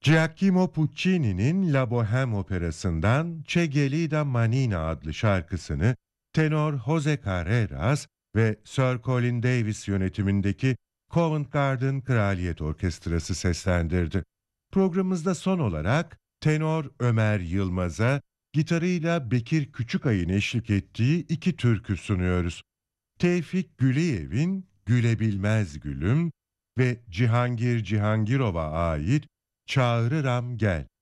Giacomo Puccini'nin La Bohème operasından Che gelida manina adlı şarkısını tenor Jose Carreras ve Sir Colin Davis yönetimindeki Covent Garden Kraliyet Orkestrası seslendirdi. Programımızda son olarak tenor Ömer Yılmaz'a gitarıyla Bekir Küçükay'ın eşlik ettiği iki türkü sunuyoruz. Tevfik Güleyev'in Gülebilmez Gülüm ve Cihangir Cihangirov'a ait Çağırıram Gel.